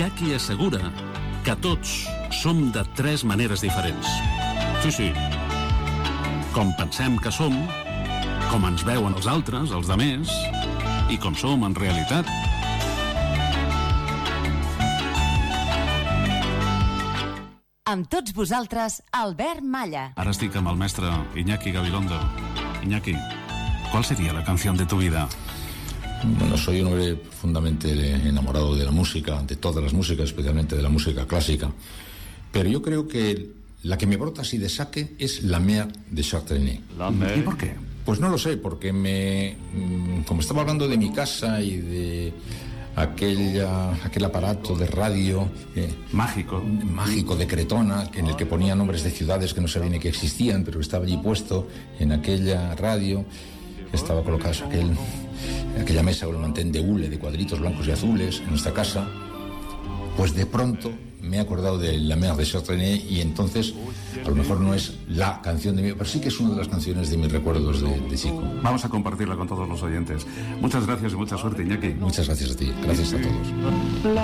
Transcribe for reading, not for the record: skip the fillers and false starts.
Hi ha qui assegura que tots som de 3 maneres diferents. Sí. Com pensem que som, com ens veuen els altres, els demés, i com som en realitat. Amb tots vosaltres, Albert Malla. Ara estic amb el mestre Iñaki Gabilondo. Iñaki, ¿cuál sería la canción de tu vida? Bueno, soy un hombre profundamente enamorado de la música, de todas las músicas, especialmente de la música clásica. Pero yo creo que la que me brota así de saque es La Mer de Charles Trenet. ¿Y por qué? Pues no lo sé, porque como estaba hablando de mi casa y de aquel aparato de radio mágico de Cretona, en el que ponía nombres de ciudades que no sabía ni que existían, pero estaba allí puesto en aquella radio, estaba colocado aquella mesa con un mantén de hule de cuadritos blancos y azules en nuestra casa. Pues de pronto me he acordado de La Mer de Charles Trenet, y entonces a lo mejor no es la canción de mi, pero sí que es una de las canciones de mis recuerdos de chico. Vamos a compartirla con todos los oyentes. Muchas gracias y mucha suerte, Iñaki. Muchas gracias a ti, gracias a todos.